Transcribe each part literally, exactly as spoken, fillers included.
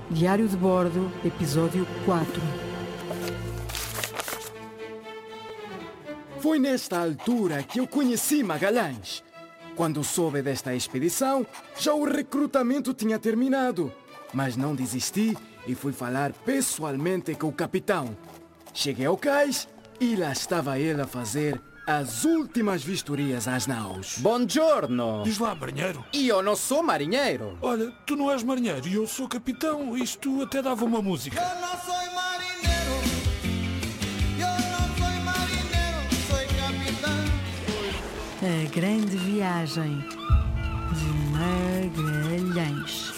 Diário de Bordo, episódio quatro. Foi nesta altura que eu conheci Magalhães. Quando soube desta expedição, já o recrutamento tinha terminado. Mas não desisti e fui falar pessoalmente com o capitão. Cheguei ao cais e lá estava ele a fazer as últimas vistorias às naus. Buongiorno! Diz lá, marinheiro. Eu não sou marinheiro. Olha, tu não és marinheiro e eu sou capitão. Isto até dava uma música. Eu não sou marinheiro. Eu não sou marinheiro. Sou capitão. A Grande Viagem de Magalhães.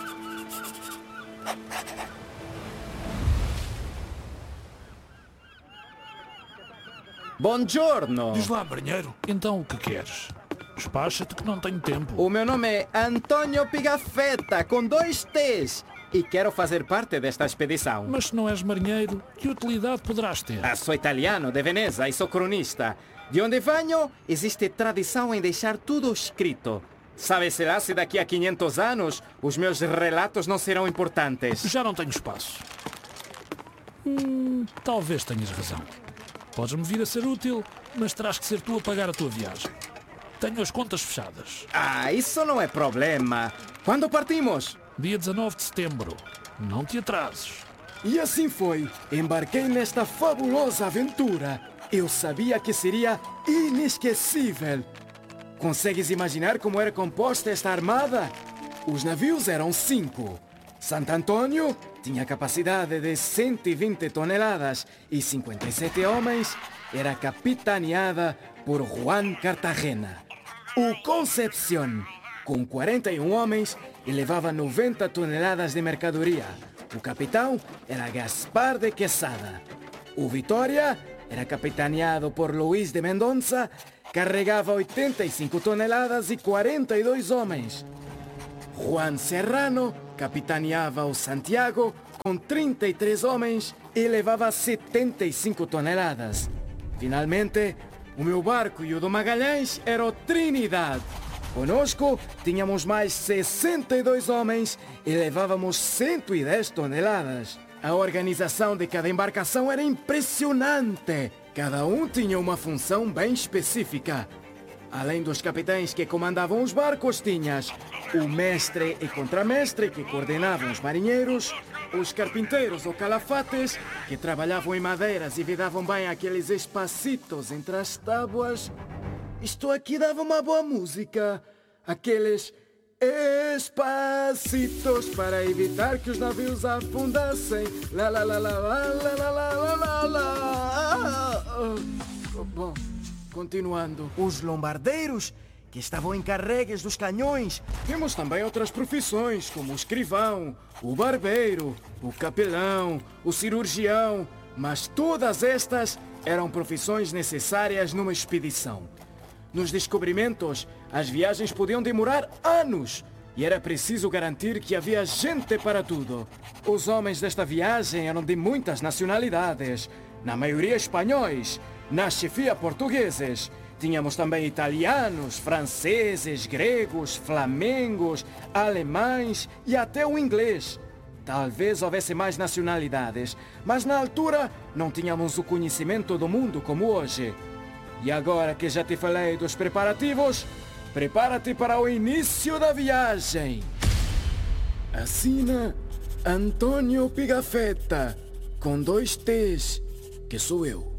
Buongiorno! Diz lá, marinheiro. Então o que queres? Despacha-te que não tenho tempo. O meu nome é Antonio Pigafetta, com dois T's. E quero fazer parte desta expedição. Mas se não és marinheiro, que utilidade poderás ter? Ah, sou italiano, de Veneza, e sou cronista. De onde venho, existe tradição em deixar tudo escrito. Sabe-se lá se daqui a quinhentos anos os meus relatos não serão importantes. Já não tenho espaço. Hum, talvez tenhas razão. Podes-me vir a ser útil, mas terás que ser tu a pagar a tua viagem. Tenho as contas fechadas. Ah, isso não é problema. Quando partimos? Dia dezanove de setembro. Não te atrases. E assim foi. Embarquei nesta fabulosa aventura. Eu sabia que seria inesquecível. Consegues imaginar como era composta esta armada? Os navios eram cinco. Santo Antônio tinha capacidade de cento e vinte toneladas e cinquenta e sete homens. Era capitaneada por Juan Cartagena. O Concepción, com quarenta e um homens, e levava noventa toneladas de mercadoria. O capitão era Gaspar de Quesada. O Vitória era capitaneado por Luís de Mendonça, carregava oitenta e cinco toneladas e quarenta e dois homens. Juan Serrano capitaneava o Santiago com trinta e três homens e levava setenta e cinco toneladas. Finalmente, o meu barco e o do Magalhães era o Trinidad. Conosco tínhamos mais sessenta e dois homens e levávamos cento e dez toneladas. A organização de cada embarcação era impressionante. Cada um tinha uma função bem específica. Além dos capitães que comandavam os barcos, tinhas o mestre e contramestre que coordenavam os marinheiros, os carpinteiros ou calafates que trabalhavam em madeiras e vedavam bem aqueles espacitos entre as tábuas. Isto aqui dava uma boa música. Aqueles espacitos para evitar que os navios afundassem. Lá, lá, lá, lá, lá, lá, lá, lá, lá, lá. Bom, continuando. Os lombardeiros, que estavam encarregues dos canhões. Temos também outras profissões, como o escrivão, o barbeiro, o capelão, o cirurgião. Mas todas estas eram profissões necessárias numa expedição. Nos descobrimentos, as viagens podiam demorar anos e era preciso garantir que havia gente para tudo. Os homens desta viagem eram de muitas nacionalidades, na maioria espanhóis, na chefia portugueses. Tínhamos também italianos, franceses, gregos, flamengos, alemães e até o inglês. Talvez houvesse mais nacionalidades, mas na altura não tínhamos o conhecimento do mundo como hoje. E agora que já te falei dos preparativos, prepara-te para o início da viagem. Assina Antonio Pigafetta, com dois T's, que sou eu.